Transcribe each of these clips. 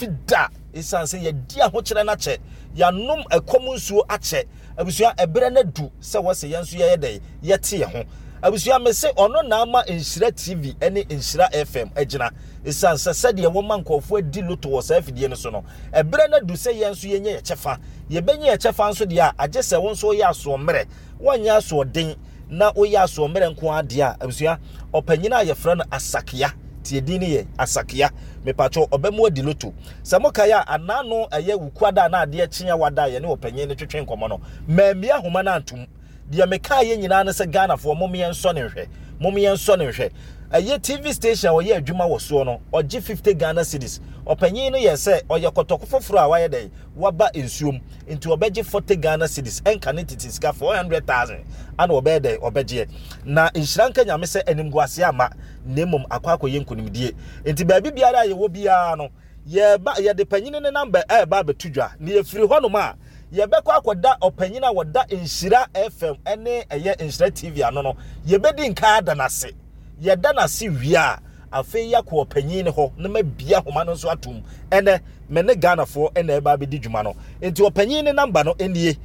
fida isan se ye dia ho kire na che ya nom ekomunsuo ache abusua ebere na du se wo se yenso ye dey ye te ye ho abusua me se ono na ama Nhyira TV ene Nhyira FM agina isan se de wo mankofo adi luto wo sa afidie no so no ebere na du se yenso ye nye ye chefa ye benye ye chefa nso de a age se wo nso ye aso mmere wanya aso den na oye aso mmere nko ade a abusua opanyina ye frɛ no Asakia tie dini ye Asakia me pacho obemu adi luto se mokaya anano eye wukwada na ade akyinya wada ye ne opanyin ne twetwe nkomo no mamia homa na antum de meka ye nyina ne se Ghana fo momiye nso ne hwe aye TV station wo ye adwuma wo so no oje 50 Ghana cedis opanyin no ye se oye kotoko foforo a waye dey waba ensuom into obeje 40 Ghana cedis enka ne titiska 400,000 ana obede obeje na Nhyiranka nyame se animguase ama nemom akwakoye nkonimdie enti baabi biara ye wo biara no ye de panyin ne number ba betudwa ne ye firi ho no ma ye be kwa akoda opanyina woda Nhyira FM ene eye Nhyira TV ano no ye bedi nka da nase ye da nase wia afi yakọ opanyin ne ho na mabia homa no so atum ene me ne Ghana fo ene ba be di dwuma no enti opanyin ne number no enie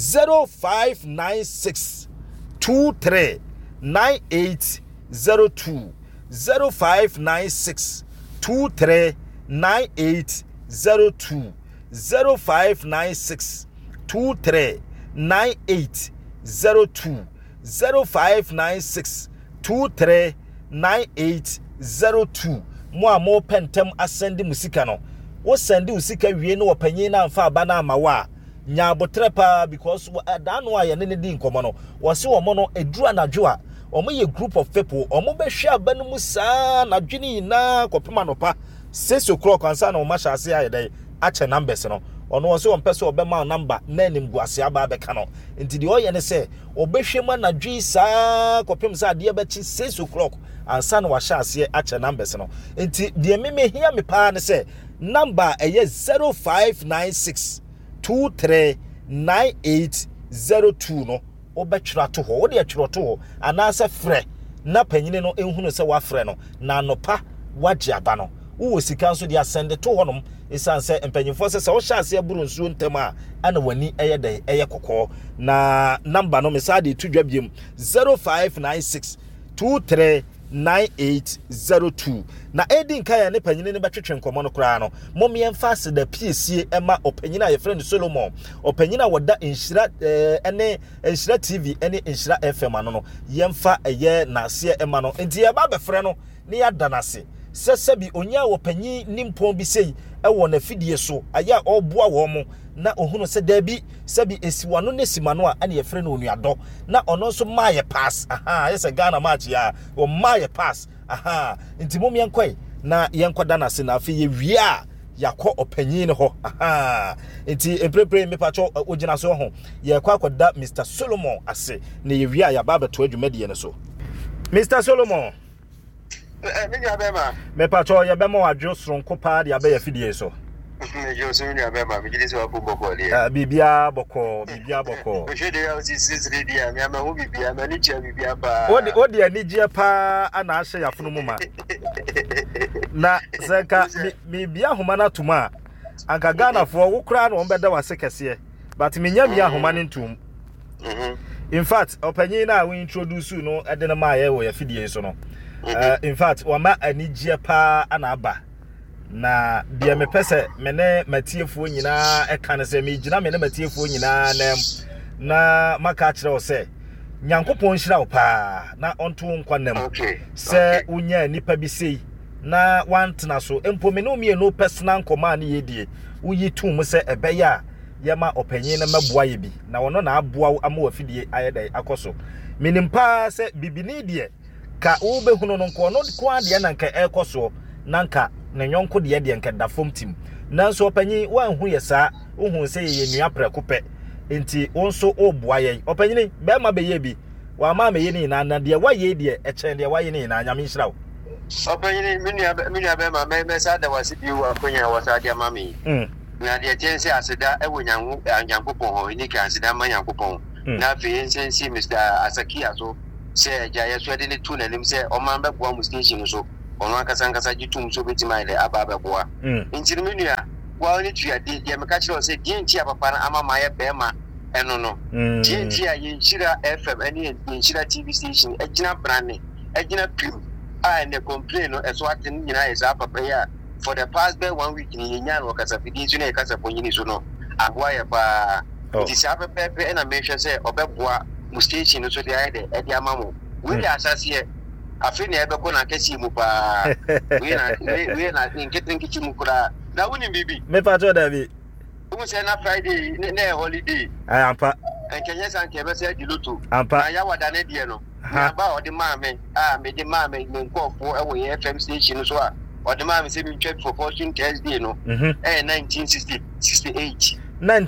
0596 23 9802 0596 23 9802 0596 23 9802 0596 23 9802 mo pentem asende musika no wo sende usika wie no opanyin na amfa aba na amawa nya abotrepa because da no aye ne di nkomo no wo se wo mo no eduru anadwo a omo ye group of people omo be hwe aba no musa na dwini na kopema no pa 6 o'clock ansa na o ma hyase aye dai ache numbers no ono wo se wo mpese obema number na animguase aba be ka no enti de oye ne se obehwe ma na dwi sa kopem sa de be chi 6 o'clock ansa na wa hyase ache numbers no enti de meme hia me pa ne se number eye 0596 23 9802 no obetwira to ho wo de atwiro to ho anasa frɛ na panyine no ehunu se wa frɛ no na anopa wagye aba no wo sika nso de asende to honom isan se empanyimfo se wo hyase aburu nsuo ntem a ana wani eye de eye kokɔ na number no mesade tudwa biem 0596 23 9802 na edin kaya ne panyine ne betwetwe nkomo no kra no momye mfase da piesie ema opanyina ye friend Solomon opanyina woda Nhyira ene Nhyira TV ene Nhyira FM ano no yemfa eye nase ema no enti ye ba befre no ne ya danase sesebi onya opanyi nimpon bi sei ewo na fidie so aya oboa wo mo na ohunu se dabi sebi esiwano ne simano a ane ye frɛ no onuado na ono nso maaye pass yesa Ghana match ya o maaye pass nti mom yenkoi na yenkoda na se na afi ye wia yakɔ opanyin ho nti emprepre me pacho ogina so ho ye kwa akoda Mr Solomon ase na ye wia ya baba to adwumade ne so Mr Solomon me pacho ye be mo adwo soronko pa de abe ya fidie so yo so nya be ma mi gidi so apu boko le bibia boko o je de ya si dia mi ama ho bibia ma ni chia bibia pa odi anigye pa ana ahye yafunu mu ma na seka mi bia homa na tuma anka Ghana fo wo kra na won beda wase kese but mi nya mi ahoma ne ntum in fact opanyin na we introduce no ede na ma ye wo ya fidie so no in fact wa ma anigye pa ana aba na dia me pese me ne matiefuo nyina e kan se me gina me ne matiefuo nyina na maka kire o se Nyankopon hira wo pa na onto nkwanam se unya nipa bi sei na wantena so empo me no me no personal command yedie uyi tum se ebeya yema opanyin na maboa ye bi na wono na aboa ama wafidie ayedai akoso menimpa se bibini die ka wo behunu no nko no kwa de na nka ekoso nanka na nyonko de nka da fom tim nanso opanyin wanhu ye saa ohun se ye nua prakope enti wonso oboa ye opanyin be ma be ye bi wa ma me ye ni na de wa ye de e chen de wa ye ni na nyame nhira wo opanyin me nua be ma me sa da wasi bi wa konya wa sa de mami na de tense aseda e wo Nyankopon ho ni kan aseda ma Nyankopon na fe nsensi Mr Asakia so se ja ye so de ne tu na nim se o man be boa mu station so ono akasa gitum so betima ile aba boa intiri menua wa oni tua de me ka kire o se die ntia papa na ama maye bema eno no die ntia yinchira FM ani yinchira TV station agina brane agina pim and complain no eso atin nyina is papa ya for the past 1 week ni nya no kasa fidi so na kasa ponyini so no agwa ya pa ti sa pepe na me hwe se obeboa mu station so dey de e dia mamu we dey asase e afi na ebe ko na kesi mu pa we na nkitinkichi mu kura na woni bibi me pa to da bi we say na Friday na holiday ampa enkenya san ke be say diluto ampa na ya wada na die no na ba odi maame me de maame nkofo e wo FM station so a odi maame say me twa for Fortune Thursday no 1968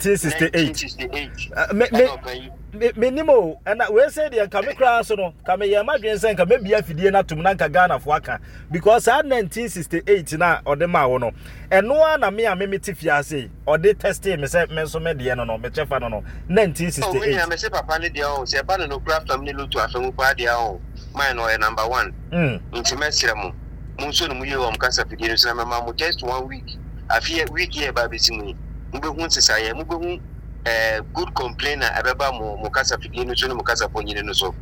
minimo and we say the kame kra so no kame ye madwen sen kame bia fidie na tum na nka Ghana fo aka because at 1968 na ode ma wo no eno na me metifia say ode testing me say me so me de no me chefa no 1968 oh me say papa ne de o say ba no craft am ne lutu afemu pa de o mine no number 1 intimate mu so no mu ye wo mkasa fidie so na ma mu test 1 week afie week ye ba besimu mbehu sesaye mbehu good complainer abeba mu kasa fidie no so no mu kasa ponyine no so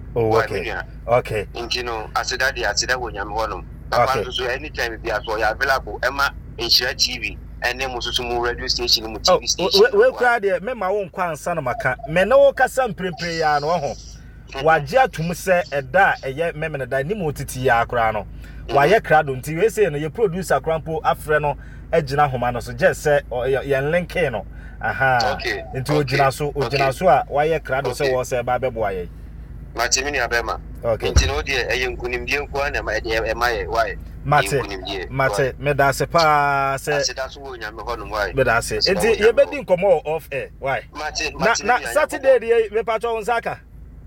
okay intino asida wonyame hono papa so anytime be aso ya available ema Nhyira TV ene mu so mu radio station mu TV station we kra de me ma wo nkwa ansa no maka me na wo kasa mprempre ya no ho waje atum se eda eye memene da ni mu titi ya akra no waye krado nti we say no ye producer krampo afre no agina homa no so je se ye link no aha nti ogina so a waye krado se wo se ba bebo aye matimini abema okay nti no de eye nkunimdie nko na ma de emaye waye mate me da se pa se asida so wo nyame hono waye me da se nti ye bedi nkomo off air why na Saturday de me pa to nsaka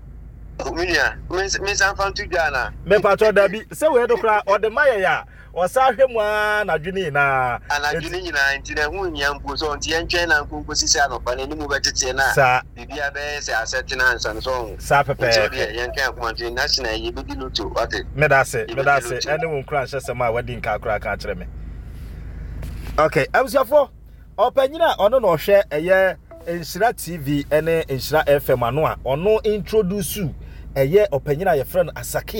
Minia, me san fantu Ghana. Me pato dabi, se we do kra o de maye ya. O sa hwemu na dwene na. Ana dwene nyina nti na hu nyampo so nti entwen na nkonko sisi anopa na ni mu betete na. Bibia be se asset na nsan so. Sa pepe. Yen kan ko nti national ye bi luto ate. Me da se ene won kra nhese ma wadi nka kra ka kire me. Okay, abusiafo. Opanyina ono no hwe eye Nhyira TV ene Nhyira FM ano a ono introduce eye opanyina ye friend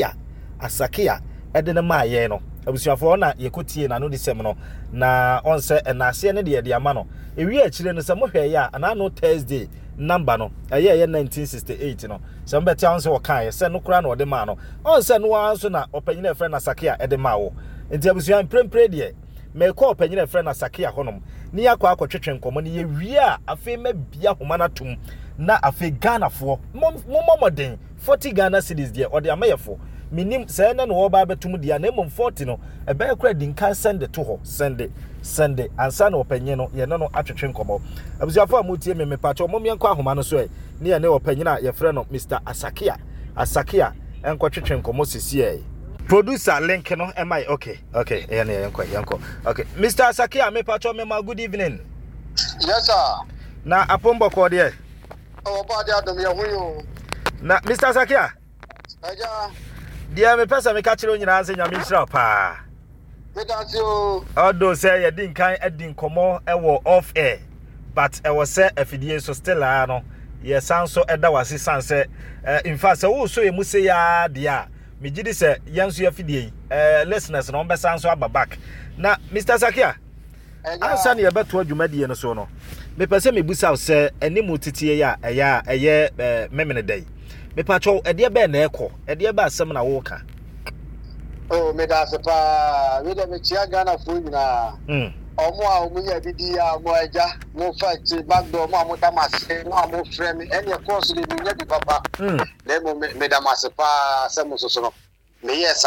Asakia edene maaye no abusuafo na yekotie na no disem no na onse enase ne de ama no ewi akire no se mo hwe ya ana no Thursday number no eye 1968 no se mbeti onse wo kan se no kura no de ma no onse no anso na opanyina ye friend Asakia ede ma wo enti abusuan prempre de me ko opanyina ye friend Asakia honom ni yakwa akotwetwe nkomo ni ye wi a afi mabia homa na tum na afi Ghana fo momoden 40 Ghana cedis de ode amayefo minim se ne no wo ba betum dia na mum 40 no e be kra dinka send to ho send ansa na opanyin no ye no atwetwe nkomo abusuafo amutie me pacho momye nkwa homa no so e ne ye ne opanyin a ye frɛ no Mr. Asakia enkotwetwe nkomo sisi producer link no am I okay yanko okay Mr. Asakia me pacho me ma good evening. Yes sir. Na apombo ko de o ba de adom ye huyo na Mr. Asakia aja dia me pesa me ka kire onyina anse nyame hira pa me dance o odo say ye din kan adin komo e wo off air but e was say afidie so still no ye sanso eda wase sanse in fact say wo so ye mu say ya dia me gidi say yanso ya fidie listeners no be sanso ababak na Mr. Asakia ansa ne ye beto adwumadie no so no me pese me busa say enimu titie ya eye memene dai me pacho ede be na ekọ ede be asem na wo ka oh me da se pa we de me chia Ghana fo nyina omo a omo ya bidi ya mo aja mo fact backdoor mo amota mase mo amo frame ene course de nya di papa na mo me da mase pa se mo so no me yesa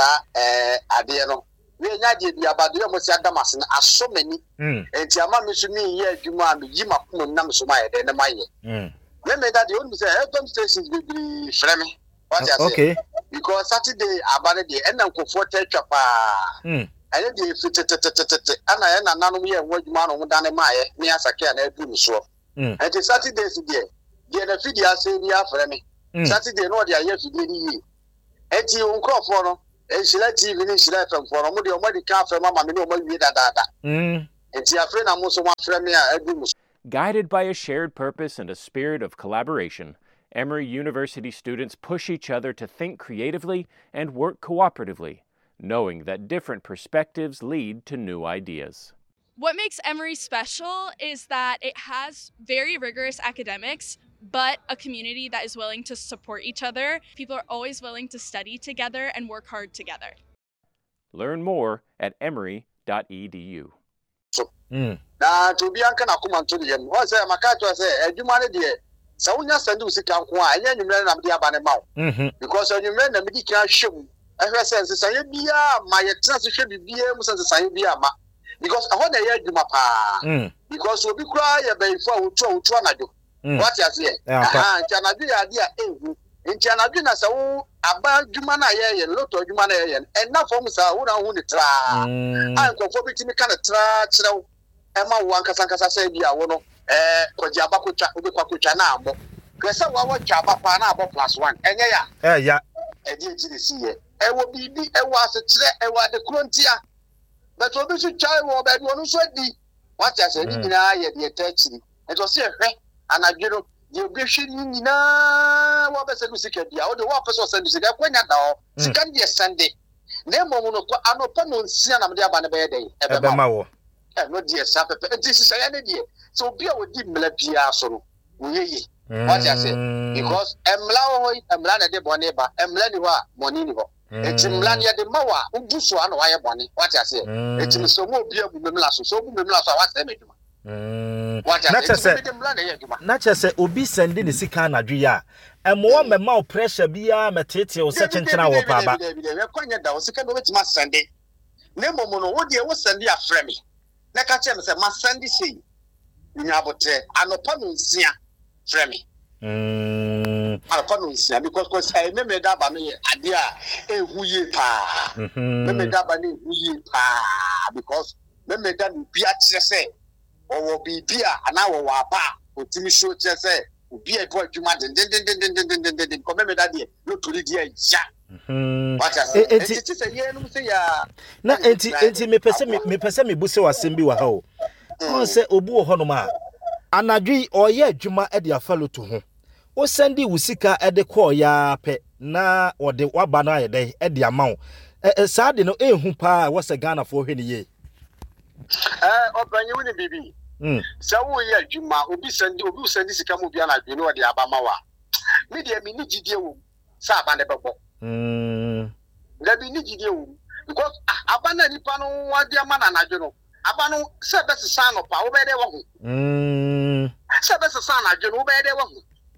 ade no we nya de bi abado yo mo si ada mase na aso mani enti ama me so ni ye adwuma me yi makomo na me so ma ye de na maye me that the only say FM stations be frame what I say okay because Saturday about the end and comfort chapa and the fit and I nanu ye wadwuma no dane maye me Asakia na edu so and the Saturdays there na feed ya say ya frame Saturday no dia ye feed ni and you nkrofo no Shila TV ni Shila FM for no de o madi ka from mama me no mo wi dada. Enti afre na mo so mo afre me a adu mo. Guided by a shared purpose and a spirit of collaboration, Emory University students push each other to think creatively and work cooperatively, knowing that different perspectives lead to new ideas. What makes Emory special is that it has very rigorous academics, but a community that is willing to support each other. People are always willing to study together and work hard together. Learn more at emory.edu. Na to bi anka na kuma to yem o say maka to say adwuma ne de sa wonya sande usika nko a enya nwumre na me de abane mawo because nwumre na me di kan hwem ehwe sense sanye bia ma ye tena se hwe bibia mu sense sanye bia ma because aho na ye adwuma pa because obi kura ye bayifo a wotu anadwo what you say nti anadwo ya de a ehu nti anadwo na sa wo aba adwuma na ye loto adwuma na ye enna fo mu sa wo na hu ni tra ankofo bitimi kan tra kyerɛw ema wo ankasa say bia wo no koji abakotwa obi kwakotwa na abo kwese wa wo twa abapa na abo +1 enye ya ya edi ejiri siye ewo bibi ewo asekyerɛ ewo adekrontia but obi so twa wo ba bi onu so di what you say ni nyina ye de etachiri eto se hwe anadwero de obi hwe ni nyina wo be se du sika bia wo de wo pese se du sika kwanya da o sika de sande na emo no ko anopa no nsia na me de aba ne be ye den ebe ma wo no dear sapepe enti sisa ya ne die so bia wodi mla bia so no woyeye what you say because emla ho emla na de bone ba emla ni ho a money ni ho enti mla ne de mawa ugu so ana wa ye bone what you say enti so mo bia bu memla so bu memla so wa say meduma na chese obi sende ne sika na dwe ya emo mema pressure bia metete o se chenchena wo pa ba we kwanya da o sika no wetima sende ne momo no wo de wo sende afre me na ka che me se ma sende sei nya bote anopa no nsia frɛ me anopa no nsia because I me da ba me ade a ehuye pa me da ba ne ehuye pa because me da no bia kyerɛ sɛ wo bibia ana wo apa otimi show kyerɛ sɛ obi e bo adwuma den ko me da de no tori de ya na enti mepese me buse wasem bi wa ha o on se obu wo hono ma anadwi oye adwuma e de afalo to ho o sandi wusika e de ko ya pe na ode waba na ayede e de amawo saa de no ehu pa wo se Ghana fo hwe ne ye obanyi woni bibi sa wo ye adwuma obi sandi sika mo bia na adwene ode abama wa me de mi ni gidie wo sa aba ne bebo Gabi ni gidie wo because abana nipa no wade ama na anadwo no abano se be sesa no pa wo be de wo ho se be sesa na adwo no wo be de wo ho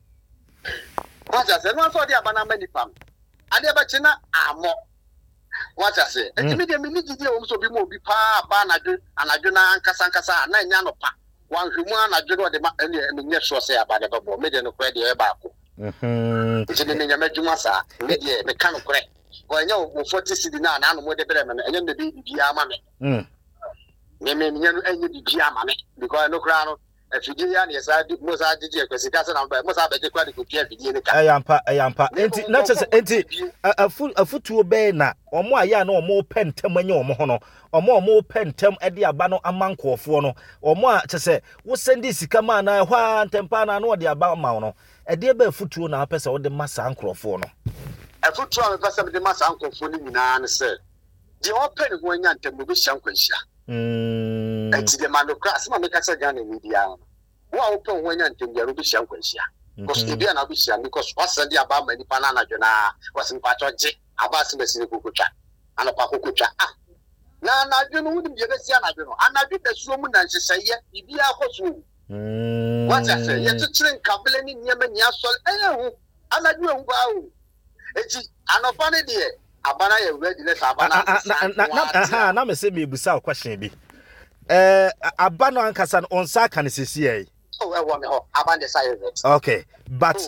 wacha se no so de abana ma nipa ade ba china amo wacha se etimi de mi ni gidie wo so bi mo bi pa aba anadwo na ankasa na nya no pa wan hwemu anadwo no de ma ene nye so se aba de babo me de no kwa de e ba ko etimi ne nya madwuma sa me de me ka no kore Wanya wo 40 cedi na na no mo de bere me enye me bibia ama me me nya no enye bibia ama me because no kra no afidie ya na yesa mo sa didi ekwesika se na mo sa be de kwa de kotua afidie ne ka ayampa enti na chese enti afutuo be na omo aya na omo pentem anya omo ho no omo pentem e de aba no amankofo no omo a chese wo sendi sika ma na hwa ntempa na no de aba ma no e de ba afutuo na apese wo de masa ankrofo no afutu a mepasa me de masa ankofo ni nyina ne se de open ho anya ntam bi hya nkwanhia enti de manokra asema me ka se Ghana ni dia wo a open ho anya ntam bi hya nkwanhia because e bia na bi hya because wasa de aba mani pa na anadwo na wasin pa choje aba se mesini kokotwa anopa kokotwa na anadwo no wudi bi besi anadwo no anadwo da suo mu na nhyehyeye bibia akoso wacha se ye tukyire nkabele ni nyema nya sol anadwo hu ba o eti anopa ne de abana ye ready let abana na me se me busa question bi abana ankasa on sa kan sesi ye e wo me ho abande sa ye okay but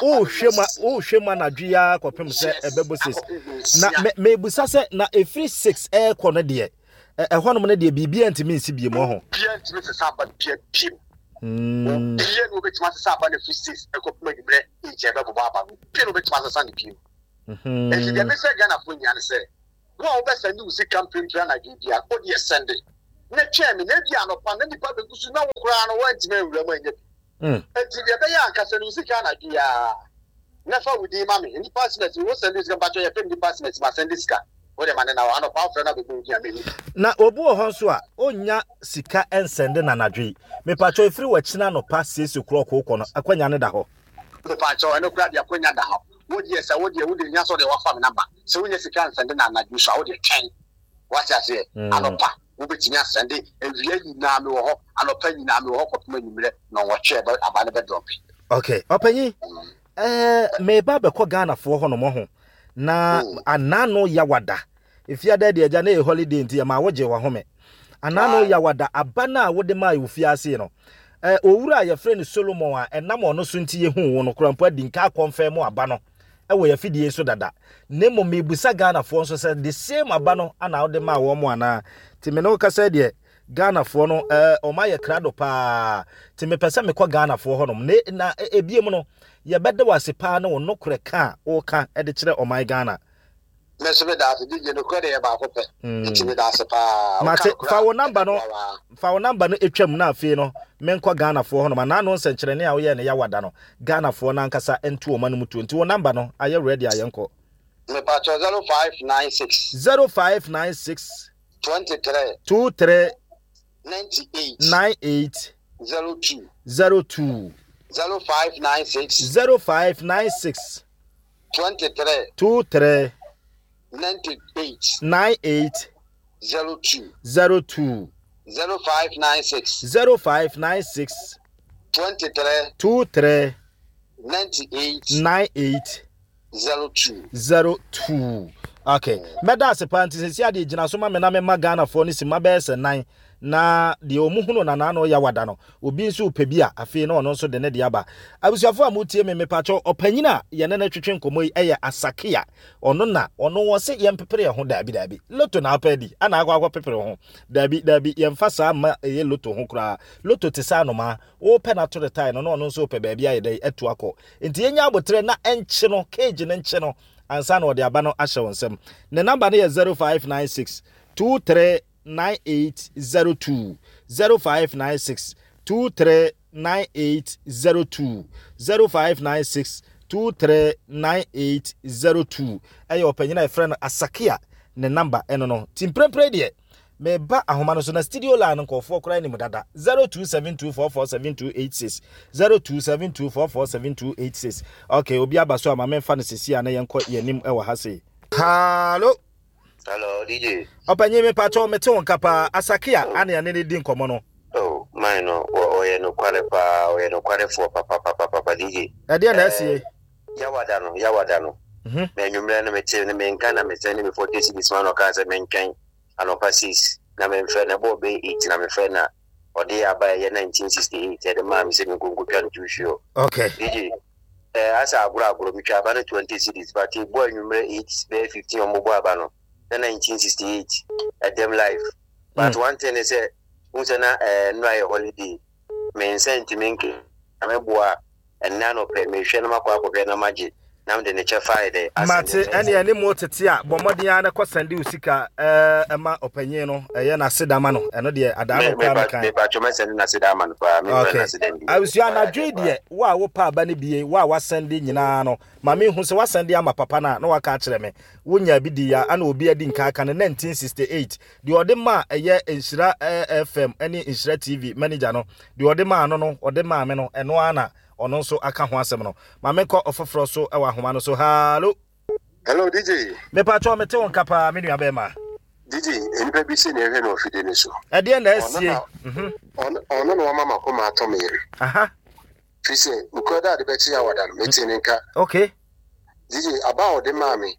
hwema na dwia kopem se ebebo na me busa se na every 6 kono de honom ne de bibia ntimi nsi bie mo ho bia ntimi se sa ba bia bia bia no betima se sa ba ne 6 kopem de bre ije bebo ba bia no betima se sa ne bia e de me se Ghana fo nya ne se no be send you see campaign plan idea o dey send it na chairman na bia no pa na nipa be gusu na wo kura no want me wura ma nye enti de be ya akasa no see kan idea na fa wudi ma me nipa business wo send this campaign ya pay nipa business ma send this ka o de man na wa no pa friend na be go kia me na obu ho so a onya sika ensende na nadwe me pa cho efiri wachina no pa 6 o'clock ko no akwanya ne da ho me pa cho no kura de akwanya da ho wodi esa wodi nya so de wa fa me number so wonya sika ensende na nadwe so wodi twen what I say anopa wo betimi asende ewie nyina me wo ho anopa nyina me wo ho kopema nyimre no wo che ba abane be drop okay opanyi me ba be ko Ghana fo ho no mo ho na anano yawada ifia da de agya na e holiday nti ma woje wa home anano yawada abana wo de mai wo fiase no owura ya friend Solomon a enam ono so nti ye hu wo no krampo adi nka confirm aba no ewo ya fidie so dada nemo mebusa Ghana fo nso say the same aba no ana wo de ma wo mo ana ti me no ka say de Ghana fo no o ma ye krado pa ti me pese me ko Ghana fo ho no na ebiem no ye bede wase pa na wo no kure ka o ka e de kire o my Ghana meso be da se je no kure ye ba ko pe ti me da se pa mate fa wo number no etwam na afi no men ko Ghana fo ho no na no nsenkyere ne a wo ye ne ya wada no Ghana fo na nkasa entu o ma no mutu nti wo number no aye ready ayenko me pa 0596 23 98 02 0596 23 98 02 0596 23 98 02 okay meda se panti se sia de gina so ma me na me ma Ghana fo ni si ma be se 9 na de omuhunu na no ya wada no obi nso pebia afi na ono nso de ne de aba abusuafo amutie me pacho opanyina ye ne twetwe nkomo eye asakia ono wo se ye mpepere ho dabi loto na apedi ana agwa pepere ho dabi ye mfasa ma eye loto ho kura loto te sa no ma wo pe na to the time no ono nso pe baabi aye dai etu akọ enti enya abotre na enche no cage ne nche no ansa na ode aba no ahye wonsem ne number ne ye 0596 23 9802 0596 239802 0596 239802 ayo opanyina e friend Asakia ne number eno no timprempre de me ba ahoma no so na studio line nkofo kora ni mudada 0272447286 0272447286 okay obi abaso ama me fa no sisi ana yenko yenim e wa ha sei hallo DJ. Opanye me pacho mete won kapa Asakia ane ane ne di nkomo no. Oh, mine no oye no kware fo papa DJ. E de na asie. Yawada no. Me nyumre na mete ne menka na mete ne me 40 this man o ka se menkan anopa 6 na me mfe na bo be 8 na me mfe na ode aba ye 1968 e de ma mi se me gongo kan tushio. Okay. DJ. Asa agura mi twa ba 20 cities but boy nyumre 8 be 15 o mo bo aba no. 1968 at them life but one thing is unsana no ay holiday men sentiment ameboa and none of me hwe na makwa akwa na magi na mde ne chefa ide mate ene mo tete a bomodin ana kwasande usika ema opanyin no eye na sedama no eno de adano kwa kan me ba choma sende na sedama no pa me na sedandi awusua na dwedie wa wo pa aba ne biye wa wasande nyina no ma me hu se wasande ama papa na waka kire me wonya bidi ya ana obi adi nka aka ne 1968 de ode ma eye Nhyira FM ene Nhyira TV manager no de ode ma no ode ma me no eno ana ono nso aka ho asem no ma me ko ofoforo so e wa homa no so hello DJ me pa cho mete won kapa me nua be ma DJ enipa bi se ne hwe no fide ne so e de na asie ono no mama ko ma to mere aha fise ukoda de beti awada no meti ne nka okay DJ about the mami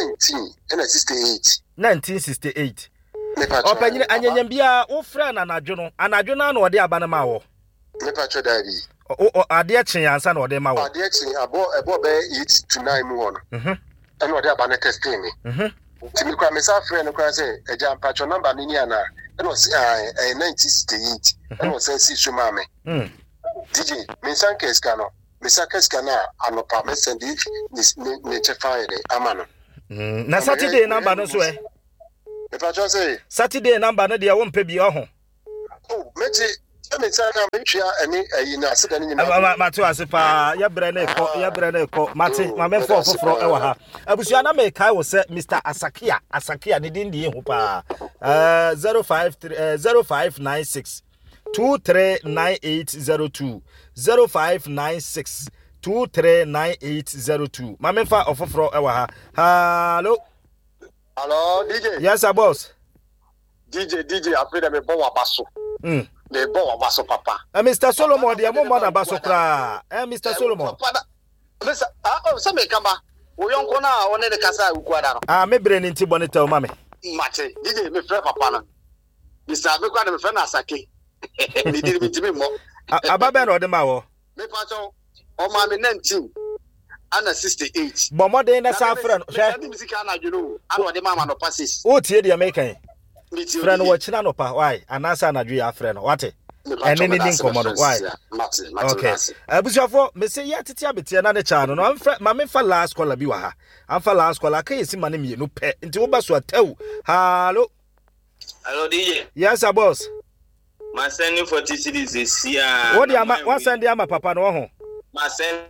1968 me pa cho opanyine anyanyam bia wo fra na anadwo no na ode aba na ma wo me pa cho dabi o ade chen ansa na ode ma wo ade chen abo be 8 to 9 mu wono eno ode aba na testing me timi kwa me sa friend kwa say eja mpacho number ni ana eno 1968 eno say si shumame DJ me san keska no me sa keska na anopa me send ni chefa ide amano na Saturday number no so If I just say Saturday number no dia won pe bi ho. Oh, meti me say na me twa ani na se dan nyina. Matu asepa ya bre na ekọ mate ma me foforo e wa ha. Abusua na me kai wo se Mr. Asakia ne din die hu pa. 0596 239802 0596 239802. Ma me fa ofoforo e wa ha. Hello DJ. Yes sir boss. DJ afraid me bon abaso. Me bon abaso papa. Mr. Solomon de mo na abaso kra. Mr. Solomon. Listen, say me kamba. Wo yonko na one ne kasa ukuada no. Me bre ni nti bonita o mame. Mate, DJ me frɛ papa no. Mr. me kwa na me frɛ na Asake. Ni di mi mo. Ababe na ode ma wo. Me pa cho o ma me 19. Ana 68. Bomode na sa frɛ no. Hwɛ. Ni musika na dwunu. Ana ode ma no passes. O tie de American. Frɛ no wo china no pa. Why? Anasa na dwe ya frɛ no. Wate? Ene ni din komodo. Why? Mate. Okay. Abusuafo, me say ya tete abetia na ne cha no. Ma me fa last caller bi wa ha. Am fa last caller kan yesi mane mienu pɛ. Nti wo ba so atew. Hello. Hello DJ. Yes sir boss. My sending 40 cities is here. What the ama one send ama papa no ho. My send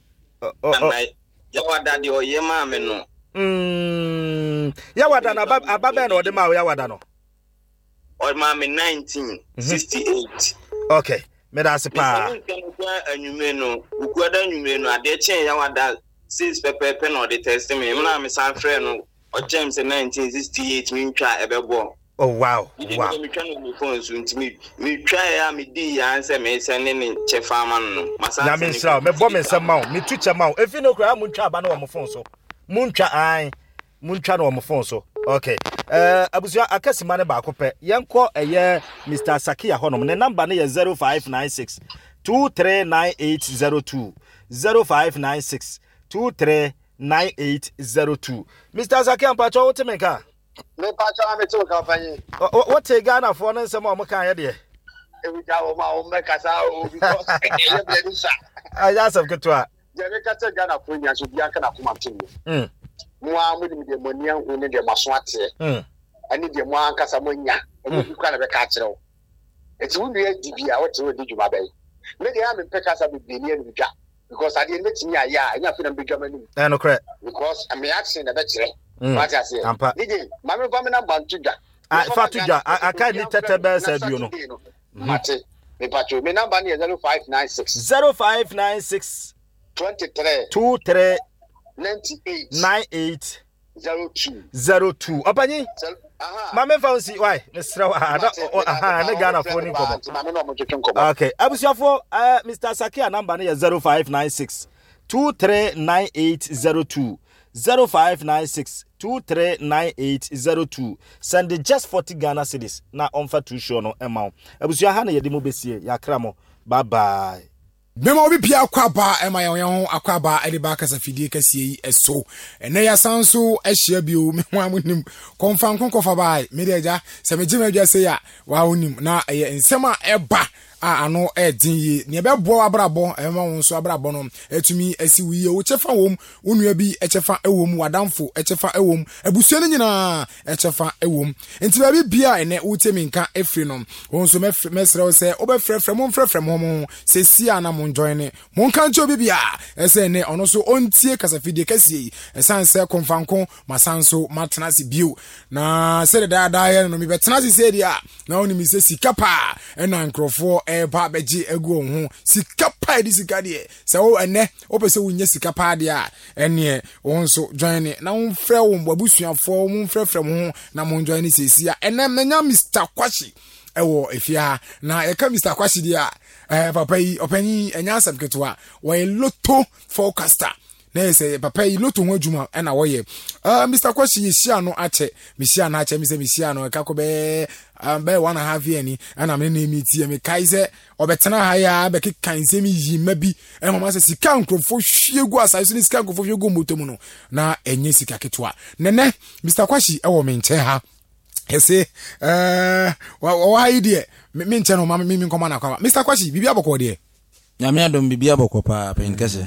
Yawada di oyema me no. Yawada na ababe na ode ma Yawada no. Or ma me 1968. Okay. Me da se pa. Anyume no, ukuada anyume no ade chen Yawada 6 pepe no de test me. Na me san frɛ no. O chem se 1968 me ntwa ebebo. Oh wow. Me twa no phone so ntimi. Me twa ya me di ya answer me send ne chefa man no. Masa. Na me nsra, me bo me nsam ma, me tu che ma. Efi no kra mu ntwa aba na wo mo phone so. Mu ntwa an. Mu ntwa na wo mo phone so. Okay. Abusua akasima ne ba ko pe. Yenko eye Mr. Sakia honom. Ne number ne ye 0596 239802. 0596 239802. Mr. Sakia mpacho wote menka. Me pacho am to ka fanyi. What take Ghana for no some mo kan ye de. E wi jawo ma o make asa o because e be ni sha. Yes of ketwa. Je me ka te Ghana for nya so bia ka na kuma tin. Mo a mo de moni an hu ne de maso ate. Ani de mo an kasa mo nya. E bi kwa na be ka kire o. E ti wu ye di bia what we di djuma bai. Me de am pe kasa be bi ni dwa because ade ne ti nya ya anya fi na be djuma ni. No correct. Because am action na be kire. What I say? DJ, mama fa me na bantuja. Fatuja, I can't need tetebe said you know. Mate, me pacho, me number ni 0596 0596 23 98 02. Opani? Mama fancy why? Mr. Ne Ghana phone komo. Okay, abusuafo Mr. Sakia number ni 0596 239802. 0596 239802. Send it just 40 Ghana cedis. Na onfa tu show no amount. Abusua ha na yedi mo besie yakra mo. Bye bye. Memo bi pia kwaba ema yon akwaba ede ba kasa fidie kasie eso ene ya sanso ehia bio me ho amunim konfa konkofa bai me deja se me jima dwa se ya wa onim na ensema eba ano edin yi ne be bo abrabo ema wonso abrabo no etumi asi wiye wo chefa wom onua bi echefa ewom wadamfo echefa ewom abusua ne nyina echefa ewom enti ba bi bia ene utemi nka efri no wonso mesrew se obefrefrem monfrefrem ho se si ana mon join mon kancho bi bia ese ne ono so ontie kasafidie kasie esanse konfanko masanso matenasi bio na se da ye no mi betenasi se dia na oni mi se sikapa ena nkrofo ba beji egu ho sikapa di sikade se wo ene opese wunye sikapa de a ene won so join na won frɛ wo mbabusuafo won frɛfrɛ mo ho na mon join sesia ene menya Mr. Kwashi ewo efia na eka Mr. Kwashi dia papa yi opani enya asem ketwa wo loto forecaster na say papa yi loto ho adwuma na wo ye Mr. Kwashi yeshia no ache meshia na ache meshia no ka ko be 1.5 year ni ana me na emiti me kai se obetena ha ya be kikan se mi yi mabi mama se sika nkrofo hwiegu asase ni sika nkrofo hwiegu motomu no na enye sika ketwa nene Mr. Kwashi ewo me nche ha ese wa idea me nche no mama mi nkoma na kwa Mr. Kwashi bibia bokọ de nyame adom bibia bokọ pa pen kese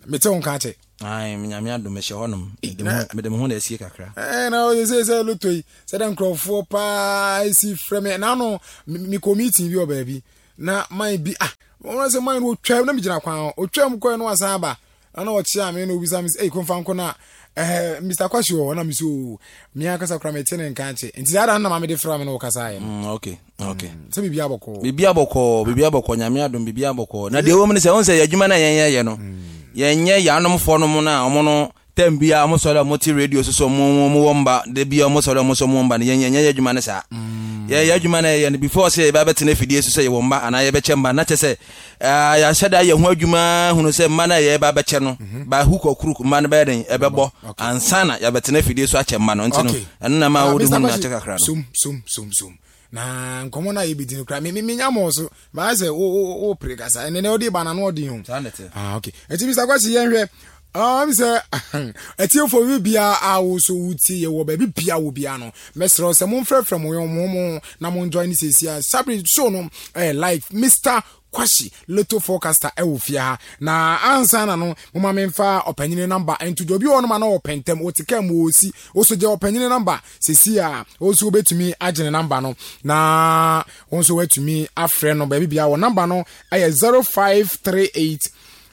mete on ka che ai nyame adom hye honom me ho na esie kakra na o say lotoi say dem crofo pa isi frame na no mi committee bi o baabi na man bi wọ́n say man wo twam na mi gina kwan o twam ko no asan ba ana o chia me no bisa mi konfa nko na Mr. Kwashi wo na mi so mi akasa kra me tene nka che nti da na ma me de fra me no kasa ye okay se bibia boko nyame adom bibia boko na de wo me se won say adwuma na yenye no yenye yanom fo no mo na omo no tembia mo so la moti radio so mo womba de bia mo so la mo so mo womba yenye adwuma na sa ye adwuma na ye before say ba betene fidie so say ye womba ana ye beche mba na che say ya sheda ye ho adwuma hunu say mma na ye ba beche no ba huko kruku mma na beden e bebo ansana ya betene fidie so ache mma no ntino eno na ma wo de hu na che kakra no sum na nkomo na yebidin kra me nyamo so ba say o pregasa ene odi ba na no odi hu okay enti Mr. Kwashi yenhwe mi say eti for we bia awo so wuti ye wo ba bi bia wo bia no mesro se mo mfrefrem mo na mo join this year sabri show no like Mr. Kwashi Lotto Forecaster ewufia na ansa na no mama memfa opanyine number entudo bi ono ma na opentem otika mu osi osoje opanyine number sesi a oso betumi agene number no na onso wetumi afre no ba bia wo number no aye 0538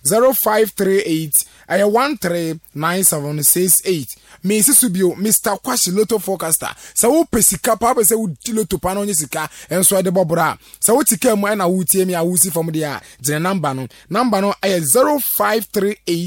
139768 me sisubio Mr. Kwashi Lotto Forecaster sa wo pesika pa be se wo diloto pa no nyisika enso de bobora sa wo tika mu na wo tie mi a wo si fom de a gene number no ay 0538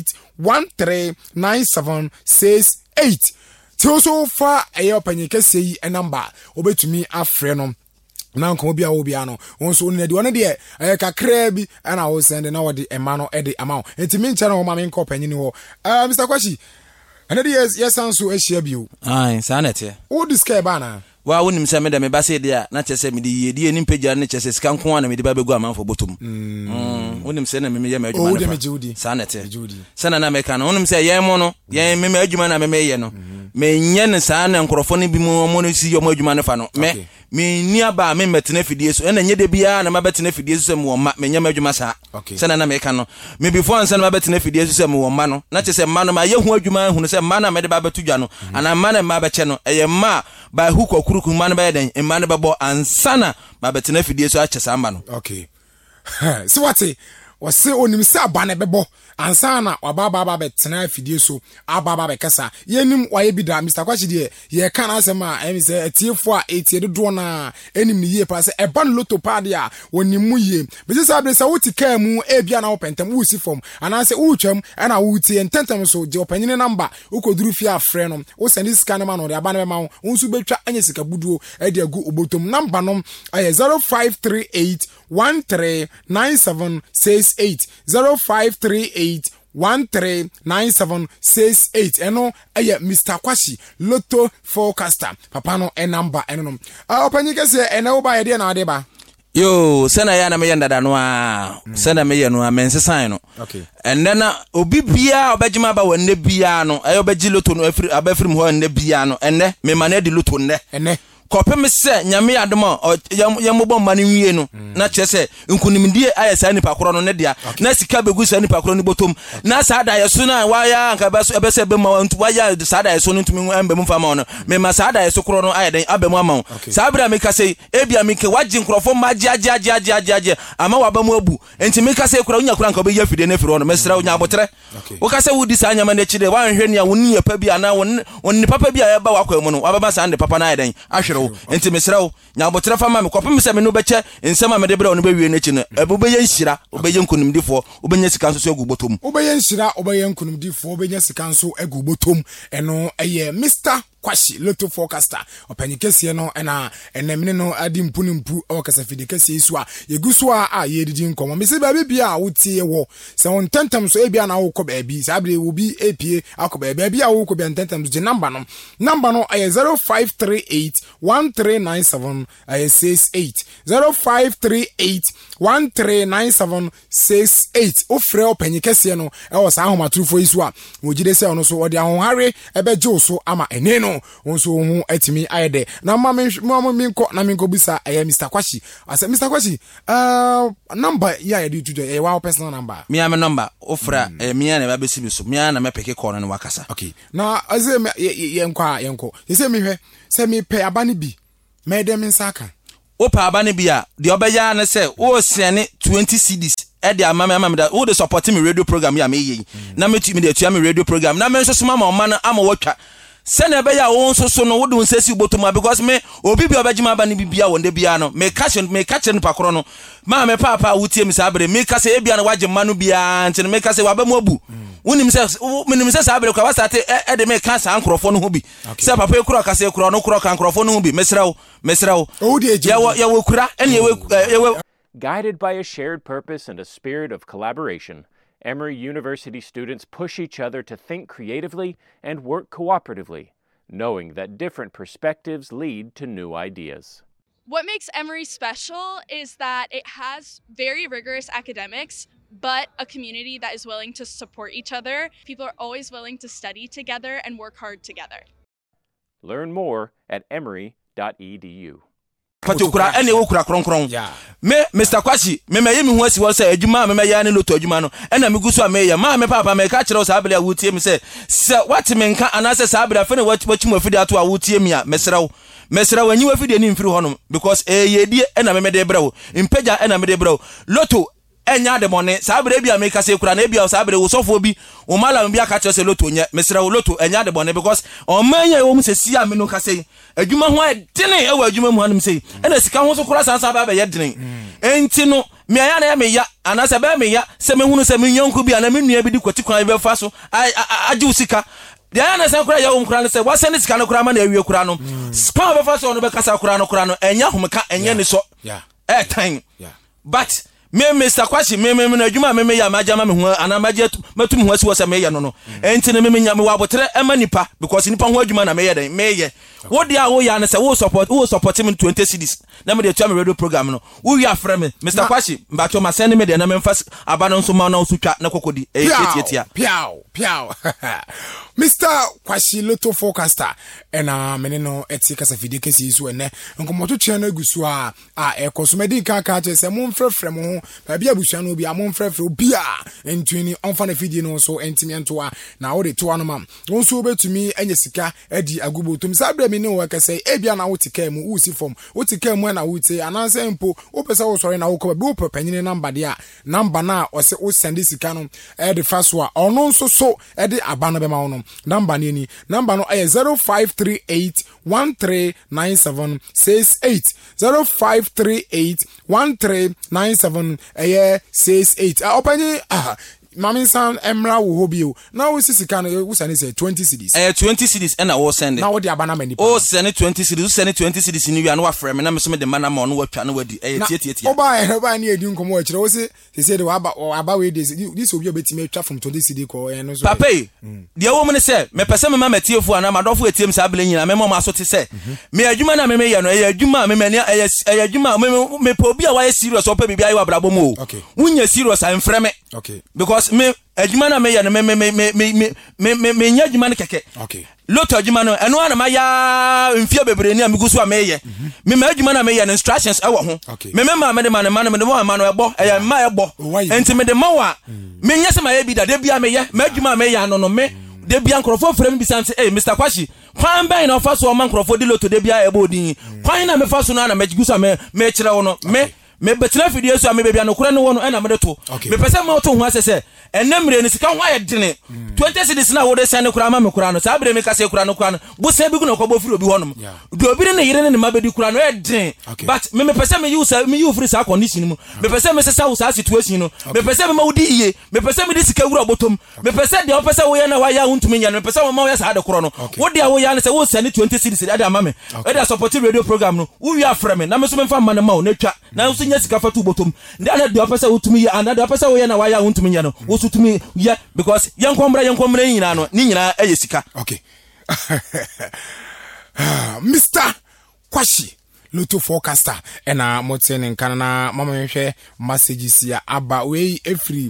139768 ti so fa aye opanyike sei number obetumi afre no na nko bia wo bia no wonso ne de wona de kakra bi ana wo send na wo de ema no e de ama enti mi nche na wo ma me nko panyini ho Mr. Kwashi ana de yes anso ehia bio ai sanete wo disca ba na wa wonim se me de me ba se de a na chese me de yedi enim pagya ne chese sika nko na me de ba begu amanfo botom wonim se na me ye ma adwuma na sanete sana na me ka no wonim se ye mo no ye me adwuma na me ye no me nye ne sa na nkrofo ne bi mo no si yo mo adwuma ne fa no me ni aba me metene fidie so na nye de bia na mabetene fidie so se mo ma me nya ma adwuma sa sana na me ka no me before ansa na mabetene fidie so se mo ma no na chese ma no ma ye hu adwuma hu no se ma na me de ba betudwa no ana ma na ma beche no eye ma ba hu kokuruku ma na ba den ma na bebo ansana mabetene fidie so ache sa ma no okay so what wose onim se aba na bebo ansa na wababa betena fidie so ababa bekasa yenim waye bida Mr. Kwashi de ye kan asema emi se etiefo a etie dodo na enim ni ye pa se eba no Lotto pad a wonimu ye be se sabre sa wutika mu ebia na opentem wusi form anase wutwam na wutie ententem so je opanyine number ukoduru fi afre no wo send sika na ma no de aba na be ma wo nsu betwa anya sika buduo e de agu obotom number no aye 0538 139768 0538 139768 eno eye Mr. Kwashi Lotto Forecaster papa no number eno no opanyike se ene wo ba ye de na ade ba yo sena ya na me yenda da no a sena me ye no a mensesan no okay enne na obi bia obejima ba wanne bia no ayo beji Lotto no afiri abafiri ho wanne bia no enne me ma na di Lotto enne kopem se nyame adom yamobɔ ma ne wie no na kyerɛ sɛ nkunimdie ayɛ saa nipa korɔ no ne dia na sika begu saa nipa korɔ no botom na saa da yɛ so na waya anka ɛbɛsɛ be ma ntu waya saa da yɛ so no ntumi amba mu fa ma no me ma saa da yɛ so korɔ no ayɛ den aba mu ama saa bra me ka sɛ ebia me ke wagye nkrɔfo ma gye ama waba mu abu enti me ka sɛ kura unya kura anka obɛyɛ fide ne firi no mesra unya abotre wo ka sɛ wudi saa nyama ne kyide wa nhwɛ ne a wonni yɛ pa bia na wonni papa bia yɛ ba wakɔ mu no wababa saa ne papa na ayɛ den ahwɛ enti mesrawo nya botre fa ma me kopem se me no beche ensema me de bra no be wie n'echi no ebube nshira obeye nkunimdifo obenya sika nso agu botom obeye nshira obeye nkunimdifo obenya sika nso agu botom eno eye Mr. Kwashi Lotto Forecaster opanyikese no na enemne no adi mpunimpu o kasafide kese so a yeguso a yedidi nkomo me se ba bia a wotie wo se won tentam so ebia na wo kɔ baabi sabre wo bi apie akɔ baabi a wo kɔ bia tentam so number no ay 0538 139768 0538 139768 ofre opanyikese no e wo sa ahomatrufo iso a wogide se ono so odi ahohare ebe je so ama ene no no wonso hu atimi ayede na ma minko na minko bisa Mr. Kwashi ase Mr. Kwashi number ya yedi tudo wa personal number me am number ofra me na ba besi so me na me peke call no wakasa okay na ase yenko yese me hwe se me pe abane bi me dem nsaka o pa abane bi a de obeya na se o sene 20 cedis e de amame da o de support me radio program ya me yi na me tu me de tu me radio program na me nso so mama o man ama watwa sene be ya won so no wo de nsesi botoma because me obi bi obejima ba ne bibia wonde bia no me catch no pakoro no ma me papa wutie mi sabre me kase e bia na waje manu bia nti me kase wa ba mu abu wonim se sabre kwa wasate e de me kasa ankrofo no ho bi se papa ekuro kase ekuro no kuro kan ankrofo no ho bi mesrawo ya wo kura ene ye Guided by a shared purpose and a spirit of collaboration, Emory University students push each other to think creatively and work cooperatively, knowing that different perspectives lead to new ideas. What makes Emory special is that it has very rigorous academics, but a community that is willing to support each other. People are always willing to study together and work hard together. Learn more at emory.edu. Patukura ene wo kura kronkron me Mr. Kwashi me yemi hu asi wo se adwuma me ya ne loto adwuma no ena me gusu me ya ma me papa me ka kire wo sa abele awutie me se what me nka anase sa abele fe ne wachi mu afidi ato awutie me a mesra wo anyi wafidi ni mfiri honom because yedie ena me de brɛ wo impeja ena me de brɛ wo loto enya de mone sa abele bia me ka se kura na bia sa abele wo sofo bi o mala bia ka kire se loto nye mesra wo loto enya de mone because o manya wo mu se si a me no ka se adwuma ho adene e wa adwuma mu hanum sei ena sika ho so kura sansa ba ye dene enti no me aya na me ya anasa ba me ya se me hunu se me nyonko bi ana me nua bi di kwati kwan be fa so aju sika de ana se kura ya wo kura no se wa se ne sika no kura ma na awie kura no spa be fa so no be kasa kura no enya homka enya ni so time but me Mr. Kwashi me na adwuma me ya majama me ho ana maje matum ho asi wo se me ye no enti ne me nya me wa botere ema nipa because nipa ho adwuma na me ye den me ye wo dia wo ya ne se wo support me 20 cedis na me de tua me radio program no wo wi afre me Mr. Kwashi mba to ma send me de na me mfa aba no so ma na osutwa na kokodi etia piao Mr. Kwashi Loto Forecaster ena me no eti kasa fidi kesi so ene nkomoto twa na gusu a ekosomedi ka se mo mfrefre mo ba bia busua no bi amon frefre obi a entwini onfa na fidi no so entimi entoa na wo de toa no mam won so betumi anya sika adi agubo tum sabre mi ne wo ka say e bia na wo tika mu usi form wo tika mu na wo te ananse mpo wo pesa wo sori na wo ko ba wo panyine number de a number na o se wo send sika no e de faso a ono nso so e de aba no be ma wo no number ni number no 0538139768 0538139768 opanyi Mami san emra wo hobio na wo sisika no wo sane say 20 cedis 20 cedis na wo send na wo de abana mani o send 20 cedis wo send 20 cedis ni wi na wa frɛ me na me so me de mana ma no watwa na wadi tie oba na edi nkomo akire wo se de aba we this obi obetime atwa from 20 cedis ko no so papa de wo me se me pese me ma matiefu ana madofo etiem sa abele nyina me mo ma so te se me adwuma na me ye no adwuma me mani adwuma me po obi a wa serious opa bibia ayi wa brabo mo wunya serious am frɛ me because me adwuma na me ya no me nya adwuma no keke loto adwuma no eno ana ma ya mfia bebre ni amigusu a me ye me adwuma na me ya no instructions ewo ho me ma me de ma no ebo e ma ebo enti me de ma wa me nya se ma ye bi da de bia me ye ma adwuma me ya no me de bia nkrofo frem bi sanse Mr. Kwashi kwan ben na ofa so ma nkrofo di loto de bia ebo din kwan na me fa so na magigusu a me kire wo no me betra fidie so a me bebia no kura no wo no e na me de to me pese ma to ho asese enemre ni sika ho ayedene 20 cedis na wo de sene kura ma me kura no sa bre me kase kura no bo se bi gu no ko bo firi obi honom do obi ne yire ne ma bedi kura no edin but me pese me use free sa condition mu me pese me sesa wo sa situation no me pese me ma wodi iye me pese me di sika wura botom me pese de o pese wo ye na wa ya huntumi nya me pese wo ma wo ya sa de kura no wo de a wo ya ne se wo sene 20 cedis de ama me e da support radio program no wo wi afre me na me so me fa ma na ma o na twa na so nya sika fatu botom de ana de o pese wo tumi ya ana de o pese wo ye na wa ya huntumi nya no wo so tumi ya because yankomra nyina no ni nyina eye sika okay Mr. Kwashi Loto Forecaster ena motene nkana mama hwehwe messages ya aba we every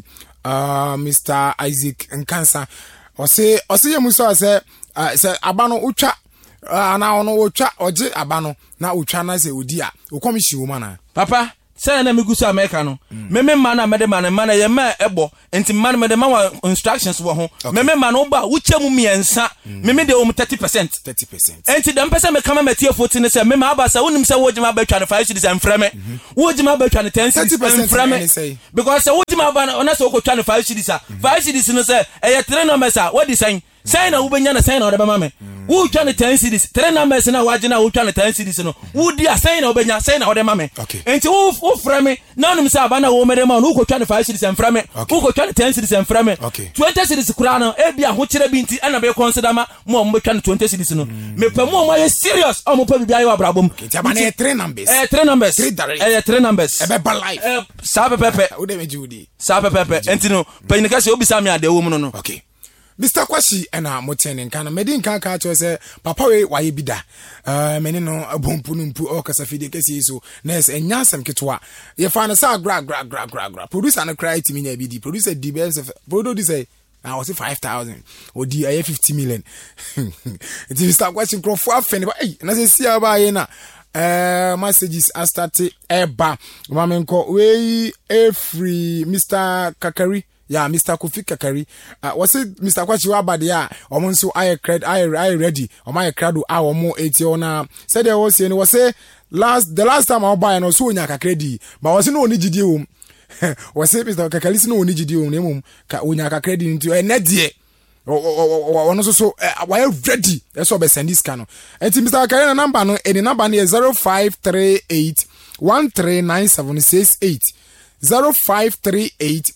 Mr. Isaac Nkansa ose ye muso se aba no utwa na ono otwa oje aba no na otwa na se odi a okomihyi wo mana papa say na migusa America no meme man na mede man ye ma ebo enti man mede ma wa instructions wo ho meme man oba wo chemu miensa meme de 30% enti dem pese me kama matie 14 ne say meme abasa wonim say wo jima batwa ne 5 cities enfreme wo jima batwa ne 10 cities enfreme because say wo jima ba na say wo kotwa ne 5 cities a 5 cities no say e 3 numbers a what design say na wo benya na say na wo de ma me wo twa ne 10 cities 3 numbers na wagina wo twa ne 10 cities no wo di a say na wo benya say na wo de ma me enti wo frame na onum say abana wo mere ma no ko twa ne 5 cities enframe wo ko twa ne 10 cities enframe 20 cities kura no e bia ho kire bi nti ana be consider ma mo mo twa ne 20 cities no me pa mo ma serious o mo pa bia yo abrabom enti abana 3 numbers 3 numbers 3 numbers e be ba life sabe pepe wo de meji udi sabe pepe enti no pa ni ka se obisa me ade wo mu no okay Mr. Kwashi ena motene nkana medi nkanka cho se papa we waye bida meni no abompu numpu o kasa fide kesi so nes enyasem ketwa ye fa na sa gra producer na cry timi nya bidi producer di best producer I was 5,000 or di 50 million it is Mr. Kwashi crofo afeni ba na se sia ba ye na messages are started eba mamenko we free Mr. Kakari yeah, Mr. Kofi Kakari. Was it Mr. Kwachi Wabadi? Yeah, omonso I ready. Or my crowd our more 80 on. Said there was say the last time I buy and also nyaka credit. But was no nigidium. Was it Mr. Kakali no nigidium name unyaka credit into a net year. Or so why ready? That's what send this cano. And Mr. Kakari number no any number near 0538 139768 0538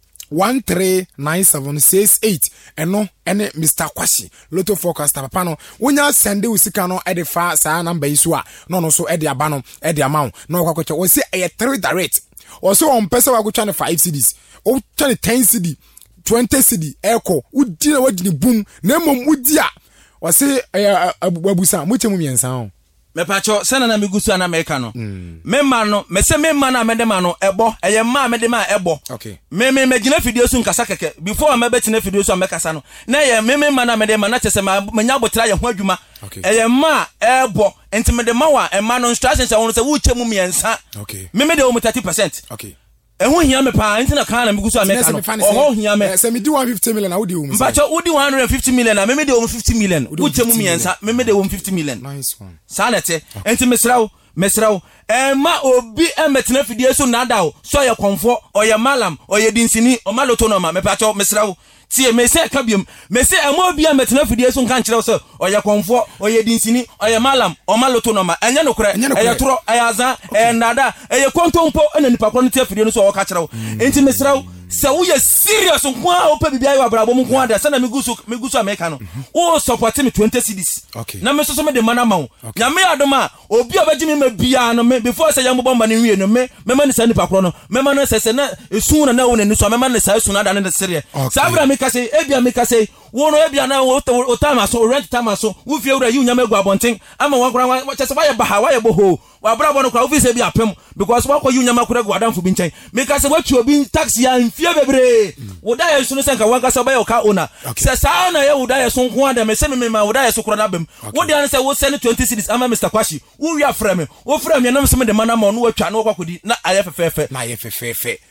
139768 eno ene Mr. Kwashi Lotto forecaster papa no wonya sende usika no e de fa saa number isu a no so e de aba no e de amount no kwakocha wo se e 3 direct wo so on pesa wa gocha ne 5 cedis o twa ne 10 cedi 20 cedi eko udi na wadi ne boom na mom udi a wo se abubusa mo chemu miensa ho me pacho sena na migusu na America no memma no me se memma na medema no ebo eye ma medema ebo okay me gina video su nkasa keke before me betina video su amekasa no na ye memma na medema na chese ma nya botra ye ho adwuma eye ma ebo enti medema wa e ma no instructions e won se wo chemu miensa okay me de o 30% okay ehun hia me pa enti na kan na migusu America no oho hia me se me di 150 million na wo di o mpacho wo di 150 million na me de o 50 million wo chemu miensa me de o 50 million nice one sanete enti mesrawo ma obi emetina fidie so nada o so ye konfo oye malam oye dinsini o maloto no ma me pacho mesrawo tie me se kabiem me se ema obi emetina fidie so nkan kire so oye konfo oye dinsini oye malam o maloto no ma enye no kure eye toro eye azan nada eye kontompo ena nipa kro no tie fidie no so o ka kire wo enti mesrawo se wo ye serious nko a opa bibia yo abrabo mu nko ada se na migusu America no o support me 20 cedis na me so me de mana ma wo nya me adoma obi obagimi me bia no me before say yambo bomba ne wie no me ma ne sa nipa kro no me ma no sese na esu na wo ne ni so me ma ne sa esu na da ne sere sabra me ka say ebia me ka say wo no ebia na wo time so rent time so wo fie wura yu nya me gu abonten ama wo kra wa chese wa ye baha wa ye boho wa brabo no kra wo fi se bia pem because wa ko yu nya makura gu adamfo bi nchen me ka say wa twa obi taxi ya mfie bebre wo da ye so no senka wa ka say ba ye ka ona se sa na ye wo da ye so nko ada me se me ma wo da ye so kra na bem wo dia say wo send 20 cedis ama Mr. Kwashi wo wi aframe wo frame na me se me de mana ma no wa twa no kwakodi na aye fefefe na aye fefefe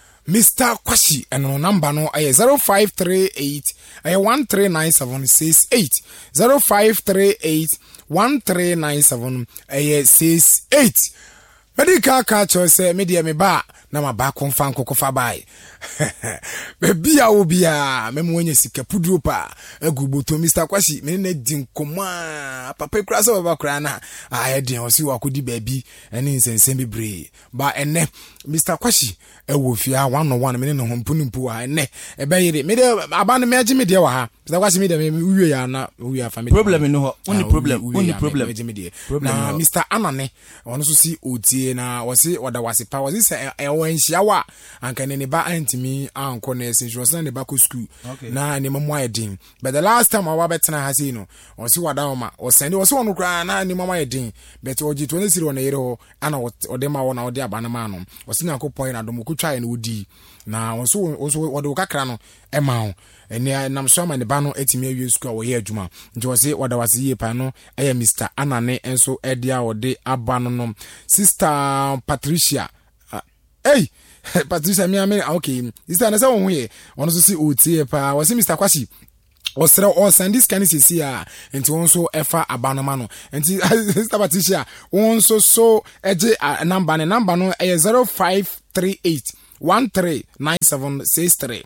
Mr. Kwashi and number no 0538 139768 0538 139768 medical culture say media me ba na ma ba konfa nkokofa bai bebi a obia memwenye sika puduro pa aguboto Mr. Kwashi me na din koma papa kura so baba kura na aye din o si wakodi baby ene nsensen bebre ba ene Mr. Kwashi ewo fia 101 me no hompunumpu a ene ebeyire me de aba no me agi me de wa ha Mr. Kwashi me de me wiwe ya na wiwe family problem no ho only problem na Mr. Anane ono so si otie na wose wada wase pa wose se wanhyia wa anka ne ba antimi anko na sin she was na ne ba ko school na ne mama edin but the last time awa betena ha sei no o si wada ma o send o so no kra na ne mama edin but o jito ne siri o na yere ho ana o de ma wo na o de aba na ma no o si na ko point na do mo ko twa na odi na o so o de kakra no e ma ho ene nam so ma ne ba no etimi awie school wo ye adwuma nti o si wada wase ye pa no e Mr. Anane enso e dia o de aba no Sister Patricia hey Patricia me okay sister na say won here ono so si otie pa wase Mr. Kwashi osre o send this kind sisi a enti won so efa abanoma no enti Sister Patricia won so eje number no 0538 139763